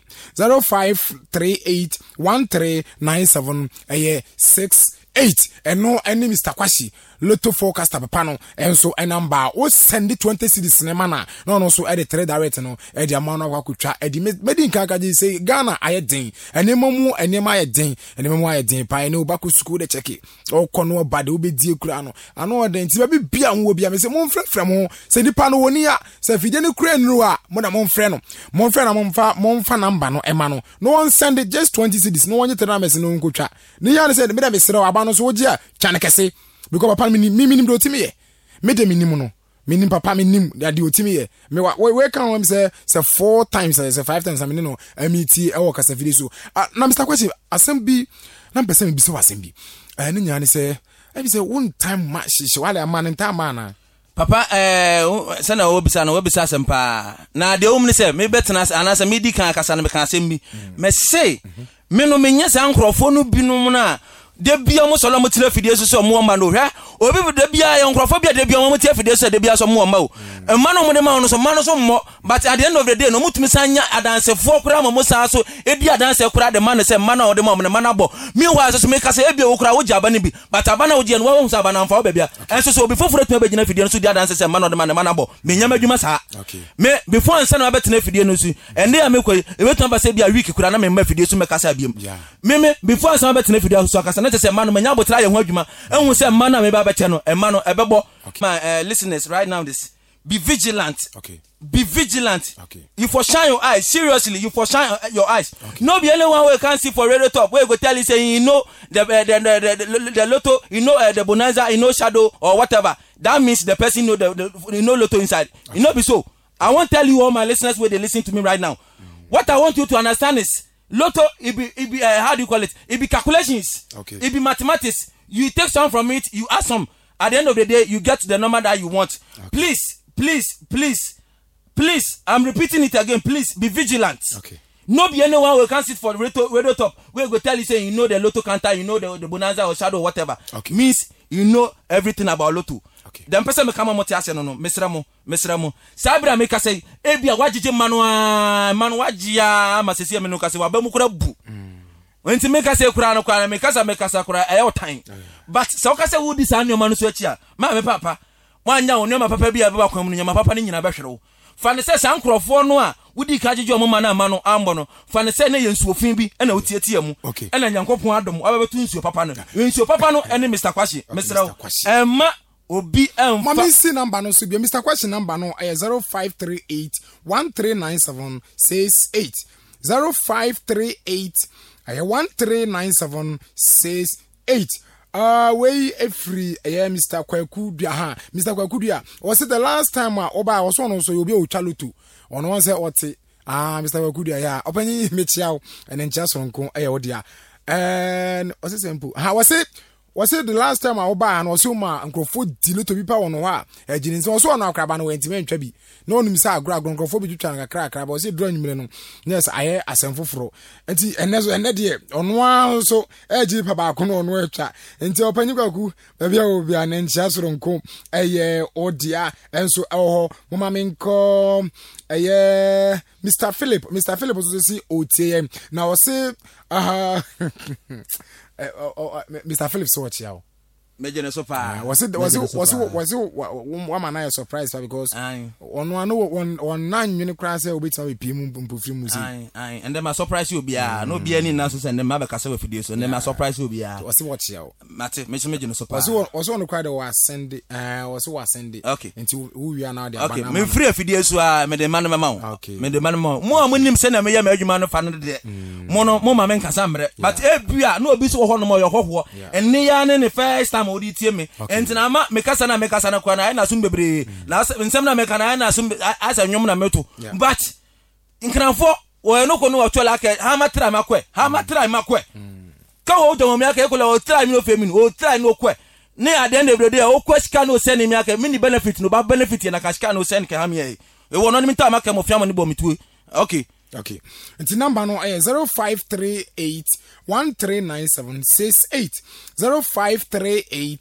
0538139768 eno ene Mr. Kwashi Lotto forecast papa no enso enamba o send 20 cedis cinema na no so e de 3 direct no e de amount na kwakutwa e de medin kaka ji say Ghana ayedin enemamu enema ayedin pa ene obako school de check o kono bade obedi ekura no ano de nti ba bia ho bia me say mon frefrem ho say nipa no woni a say fide ne kura nru a mo na mon frɛ na monfa number no ema no one send it just 20 cedis no one tell me no nkotwa ni ya ne say me da me sere aba no so ogi a chane kese because papa minim do timi ye me de minim no minim papa minim da de otimi ye me we kan am say 4 times say 5 times am no amiti e wo kasa video so na Mr. Kwashi asem bi na person bi so asem bi ne nya ne say e bi say one time match she wale amane time na papa sana wobisa asem pa na de omni say me betena anasa me di kan kasa na me kan asem bi me say me no menya sa nkrofo no binom na de bia mo solo mo tire fidie so mo ma no hwe obi de bia ye nkrofo bia de bia mo tire fidie so de bia so mo ma o ma no mo de ma no so ma no so mo but at the end of the day no mutumi sanya adansefo kura mo sa so e di adanse kura de ma no se ma na o de mo ma na bo mi wa so me kasa e bia wo kura wo jaba ne bi but abana wo je no wo sa bana mfa wo bia enso so obi foforo tuma begina fidie so di adanse se ma no de ma na bo me nyama dwuma sa me before ansa na betena fidie no su ende ya me ko e betuma ba se bia week kura na me ma fidie so me kasa bia me before ansa na betena fidie so kasa na te se ma no manya botra ye ho adwuma ehun se ma na me ba bete no e ma no ebebo my listeners right now this be vigilant be vigilant you for shine your eyes seriously you for shine your eyes no be anyone we can see for radio top we go tell you say you know the lotto you know the bonanza you know shadow or whatever that means the person know the you know lotto inside you know be so I want tell you all my listeners where they listen to me right now what I want you to understand is lotto it be how do you call it it be calculations it be mathematics you take some from it you add some at the end of the day you get the number that you want please I'm repeating it again please be vigilant no be anyone we can sit for radio top we go tell you say you know the lotto counter you know the bonanza or shadow or whatever means you know everything about lotto dem person me kama moti ase no mesra mo sabra me ka say e bia wagije manu wagia masesi me no ka say wa ba mu kura bu wenti me ka say kura no kura me kasa kura e time but so ka say wudi sa nneoma no so achi a ma me papa wanya wo nneoma papa bia be ba kwam no nneoma papa ni nyina be hwere wo fa ne say san krofo no a wudi ka gije omo ma na ma no ambo no fa ne say na ye nsuofin bi e na otietie mu e na nyankopon adom abebetu nsuo papa no ene Mr. Kwashi mesra wo obi mama si number no so bi Mr. Kwashi number no 0538 139768 0538 139768 we free Mr. Kwaku Dua Mr. Kwaku Dua was it the last time oba was one so you be o chalutu on one say oti Mr. Kwaku Dua ya opani mechiao and then just onko odia and was it simple how was it the last time I buy and also ma nkrofo diluto bi pa wono ha ejini so so na akraba no wentime ntwa bi no nim sa agro nkrofo bi twitwa na kakra but say draw nyimre no yes aye asemfoforo enti enne de ono so eji pa ba ko no ono etwa enti opanyi kwaku ba bia obi an ntia soro nko eye odia enso eho mama menko eye Mr. Philip so say otie na o say Mr. Philip so watch yawo Mejene so pa. Was it man surprise because on nine you crash will be some music. Aye. And then my surprise you be no be any now send them have a video so then my surprise you be was watch you. Mate, Mejene so pa. Was on the crowd was send okay. Until who we are now there. Okay, me free video so me the man mama. Okay. Me the man mama. Mo amonim send na me ya me adwuma no fa no de. Mo no mo ma men kasa mre. But ebia no obi so ho no mo yo hoho. Enne ya ne first time odi tie me. Enti na ma me kasa na kwa na na sum bebre. Na nsem na me kana na sum asa nwom na meto. But nkranfo wo no ko no watwala ka ha ma try makwe. Ka wo do me aka ekola o try me no femi o try no kwe. Ne at the end of the day o kwesika no send me aka mini benefit no ba benefit na kashika no send ka ha me e. E wo no me ta maka mo fiam no bo metue. Okay. It's number no 0538 139768 0538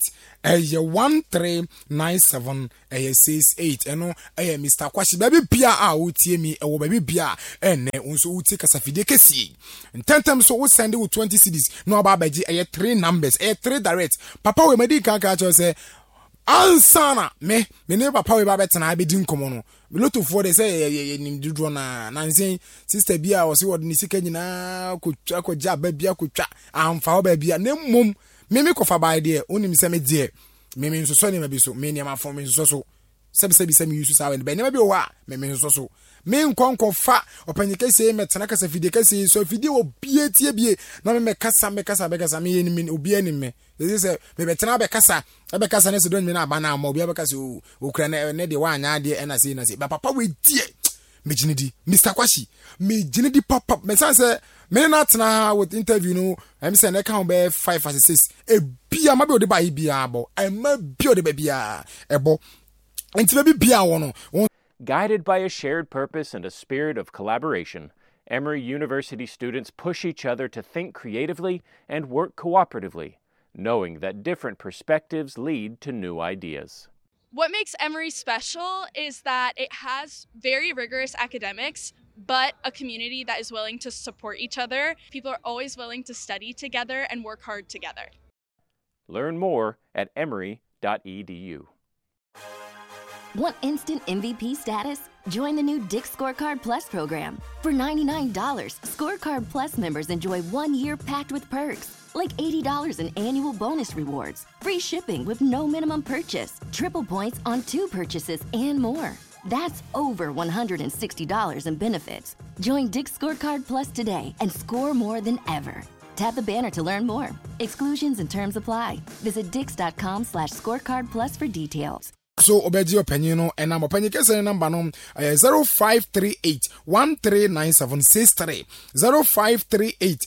139768 eno Mr. Kwashi baby bia a wotie mi e wo baby bia ene unso wotie kasafide kesi ntentem so wo send wo 20 cedis no aba baji 3 numbers 3 direct papa we medi kan ka cho say ansana me ne papa we ba betena abedi nkomo no lot for they say nim dudro na nsen sister bia o se wod ni sika nyina ko ja ba bia ko twa amfa o ba bia ne mum me ko fa ba de onim se me de me nso so ne ma bi so me ne ma fo me nso so sebi me yusu sawe be ne ma bi o wa me nso so me nkonko fa opanyike se me tena kasa fide kasa so fide o bie tie bie na me kasa me ye ni obi ani me they say me be tena be kasa ne so don me na ba na ma obi be kasa o kura ne de wa anya de na se ba papa we die me jinidi Mr. Kwashi me jinidi papa me say me na tena with interview no am say na kan be 5 or 6 e bia ma be o de ba bia bo e ma bia o de ba bia e bo enti be bia wono. Guided by a shared purpose and a spirit of collaboration, Emory University students push each other to think creatively and work cooperatively, knowing that different perspectives lead to new ideas. What makes Emory special is that it has very rigorous academics, but a community that is willing to support each other. People are always willing to study together and work hard together. Learn more at emory.edu. Want instant MVP status? Join the new Dick's Scorecard Plus program. For $99, Scorecard Plus members enjoy 1 year packed with perks, like $80 in annual bonus rewards, free shipping with no minimum purchase, triple points on 2 purchases, and more. That's over $160 in benefits. Join Dick's Scorecard Plus today and score more than ever. Tap the banner to learn more. Exclusions and terms apply. Visit dix.com/scorecardplus for details. So obeji opinion no and I'm opinion kese number no 0538 139763 0538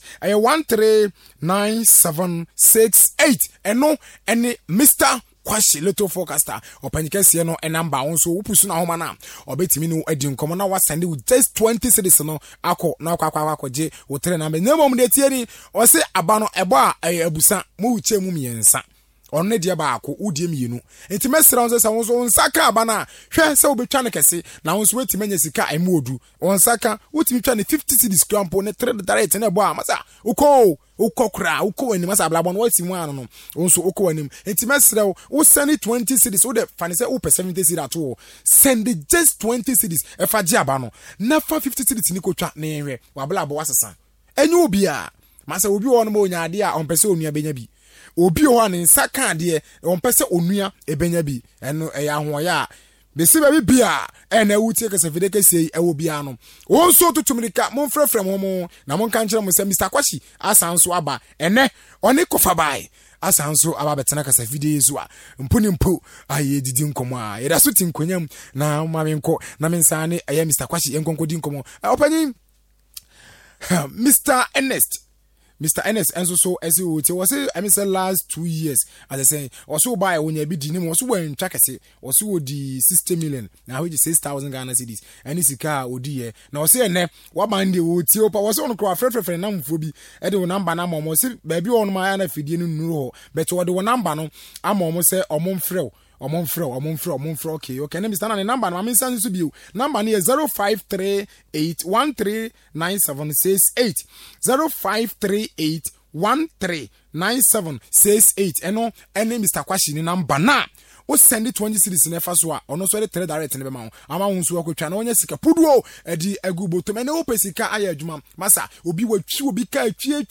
139768 and no any Mr. Kwashi little forecaster opinion kese no and number on so upusu na homa na obetimi no edi nkomo na wasende with just 20 cedis no akọ na akwa je wo tre number nemom de tie ni o se aba no ebo a abusa mu uche mu miensa onne dia ba akọ udie mienu enti mesra on se won saka aba na hwe se obetwa ne kese na won so wetime nya sika emu odu on saka wotimi twa ne 50 cedis crampo ne 3 direct ne bo a masa ukokra ukowani masa blabon wati mu anu no won so ukowani enti mesra wo send 20 cedis wo de fane se wo per 70 cedis ato send just 20 cedis e fa ji aba no na fa 50 cedis ni ko twa ne hwe wa blabo wasesa enyu obi a masa obi wo no mo nya ade a on pese onua benya bi obi ho an nsaka ade on pese onua ebenya bi eno eya hoya besi ba bia ena wutie kasa fide kese ewo bia no won so tutumrika mon frefre mo na mon kan kire mo se Mr. Kwashi asanso aba ene oni kofa bai asanso aba betena kasa fide yezu a mpuni mpu aye didi nkomo a yeda so tinkonyam na mamenko na mensane aye Mr. Kwashi enkonkodi nkomo opanyi Mr. Ernest enso so as you was I say last 2 years as I say also buy when you be dinim also when chakase also di 60 million now which is 6,000 Ghana cedis and this car odi now say ne what man dey wo ti opa was on kwa frefre na mfo bi e de number na mo say baby on my na fidie no nuru but what the number no am say omomfrɛ okay na Mr. na number na me san so bi number na 0538 139768 0538 139768 eno ene Mr. Kwashi ni number na o send 20 cities na fa so a ono so de 3 direct ne be ma ho ama ho so akotwa na onye sika puduo edi agubo to me ne o pesika aya adwuma masa obi watwi obi ka twie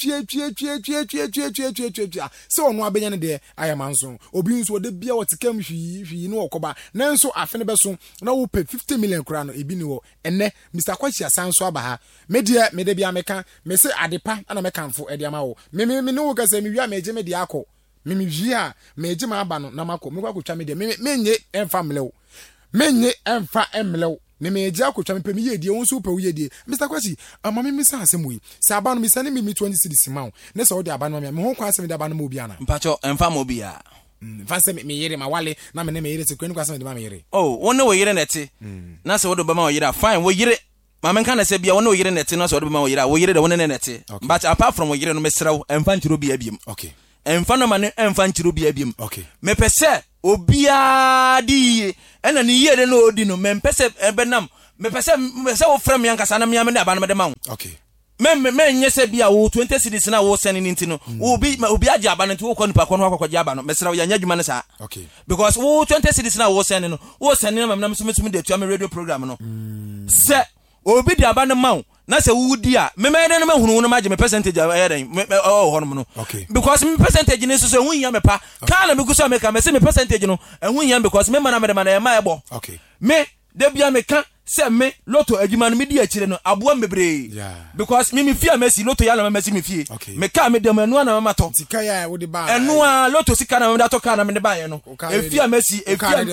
so ono abenya ne de aya manso obi nso de bia wotikam hwi ne okoba nanso afe ne be so na wo pe 50 million kura no ebi ni wo enne Mr. Kwashi asanso aba ha me de bia meka me se adepa ana mekanfo edi ama wo me ne wo ka se me wi me de akọ mimi via meje ma aba no na mako me kwakotwa me de menye emfa mlew menye emfa emlew ne meje akotwa me pe me yedie wonso pe wo yedie Mr. Kwashi ama me sa asem wi sa aba no me sane me 20 cities ma wo ne so wo de aba no me ho kwa asem de aba no mo bia na mpacho emfa mo bia fa se me yere ma wale na me ne me yere se kwani kwa asem de ma me yere oh wonne wo yere nete na se wo do ba ma wo yere fine wo yere ma men kan se bia wonne wo yere nete na se wo do ba ma wo yere wo yere de wonne ne nete but apart from wo yere no me sraw emfa ntiro bia biem okay emfa no mane emfa ntiro bia biem okay me pese obia di ena ni yere no odi no me pese ebenam me pese wo frem yankasa na me am na aba no de ma wo okay me nyese bia wo 20 cities na wo send ni ntino obi agi aba no wo ko nipa ko no akwaje aba no me sra wo ya nyadwuma ne sa okay because wo 20 cities na wo send no wo send na me so de tu am radio program no se obi di aba no ma wo na se wudi a me de no mahunu no maje me percentage ayen ho no no because me percentage ni so ehun ya me pa ka na me guso me ka me se me percentage no ehun ya because me mana me de mana e ma ebo okay me de bia me ka se me loto adwuma no me di akire no aboa mebre because me fia me si loto ya na me si me fie me ka me de manu na me mato sika ya wo de ba enu a loto sika na me da to ka na me de ba ye no efia me si efia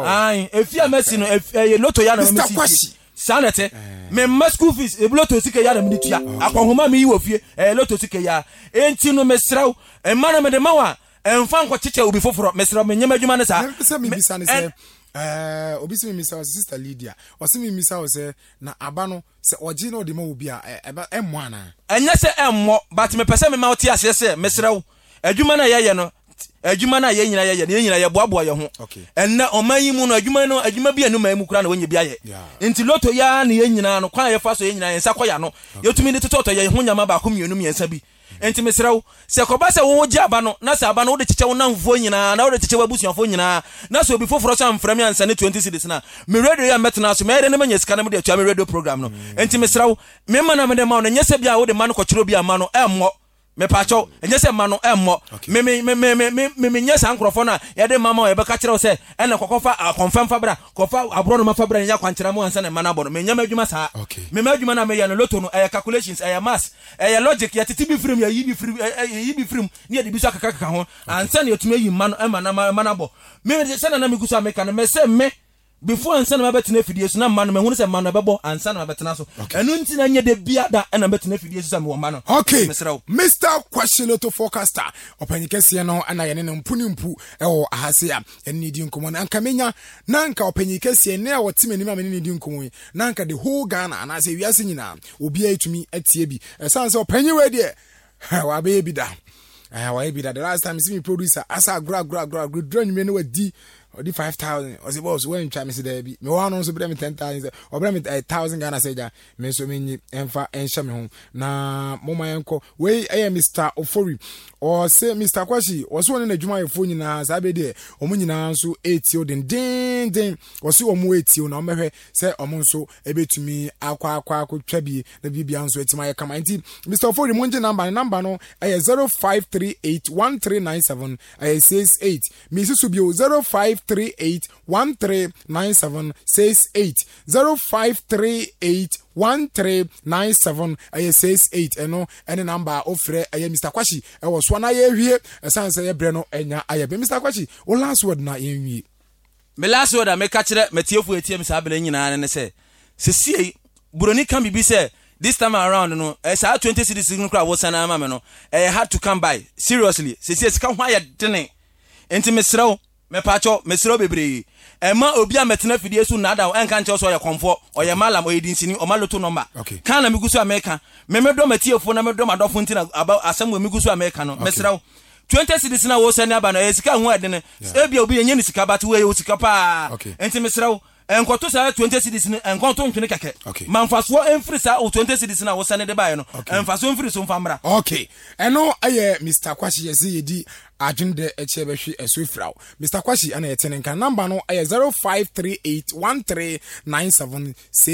me si no loto ya na me si sanete me ma school fees e loto sika ya na me tua akonhoma me yi wo fie loto sika ya enti no me sraw e ma na me de mawa emfa nko chiche obi foforo me sraw me nyama adwuma ne sa me bisa ne se obi se me misa sister Lydia o se me misa o se na aba no se oji na o de ma obi a emmo ana enya se emmo but me pese me ma oti ase se me sraw adwuma na ye no adwuma na ye nyina ye boaboa ye ho enna omayi mu no adwuma bi anu mayimu kura na wonye bia ye enti loto ya na ye nyina no kwa ye fa so ye nyina ye nsa koya no yotumi de tototo ye ho nyama ba ko mienu miensa bi enti mesraw se ko ba se wo gi aba no na se aba no wo de cheche wo namfo nyina na wo de cheche wabusuafo nyina na se obi foforo so amframi ansa ne 20 cities na me radio ya metna so me de ne manya sika na me de atua me radio program no enti mesraw me ma na me de ma no nyese bia wo de ma no kochiro bia ma no emmo me pacho enye se ma no emmo me nyesa nkrofo na ye de mama ye be ka kire wo se ene kokofa confirm fabra kofa abro no ma fabra nya kwankyera mu ansa ne ma na bo no me nyama adwuma sa me ma adwuma na me ye no loto no calculations mass logic ya titi bi frame ya yi bi frame ni ye de bi so akaka ho ansa ne yetuma yi ma no ma na bo me se na me gusa me kan me se me before ansa na betina fidie so na ma no me hunu se ma no bebo ansa na betina so enu nti na nye de bia da na betina fidie so me wo ma no okay Mr. Kwashi Loto forecaster opanyikese no ana ye ne mpunimpu ewo ahase a eni di nkomo na anka menya na anka opanyikese ne a wote manim amene ne di nkomo na anka the whole Ghana na se wiase nyina obi atumi atie bi esan se opanyi we de wa be bi da wa be da the last time see me producer asa gra drone me no wadi odi 5,000 o se boss when try me se there bi me wa no so be me 10,000 o be me 1,000 Ghana seja me so me nyi emfa enhye me ho na moma yenko we Mr. Ofori o se Mr. Kwashi o so ne adwuma yefo nyina sa be de o mu nyina so etio den o se o mu etio na o mehwe se o mu so ebetumi akwa twa bi na bibia nso etima ye kama nti Mr. Ofori mo nje number no 05381397 68 mi susu bio 0538139768 0538139768 eno ene number ofre Mr. Kwashi e wo so na ye hwie esanse ye bre no enya ayebe Mr. Kwashi o last word na ye hwie me last word me ka kire metiefu etie me sa bele nyina ne se sesie buroni kan bibi se this time around no sa 20 cities no kra wo sana ma me no had to come by seriously sesie sika ho aye dene enti mesrew me pacho mesrew bebre ema obi a metena fidie su nada enka nche so ye komfo oye malam oyedinsini o maloto number kan na migusu America me do matiefo na me do madofo ntina about asem migusu America no mesrew 20 cities na wo sene aba no esika ho adene ebia obi yenye ni sika bat we o sika pa enti mesrew enkoto sa 20 cities ne enkoto ntwene keke manfaso emfiri sa 20 cities na wo sane de bae no enfaso emfiri so mfamra okay eno aye Mr. Kwashi yesi yedi agende eche behwe esofraw Mr. Kwashi ana yetene nka number no aye 05381397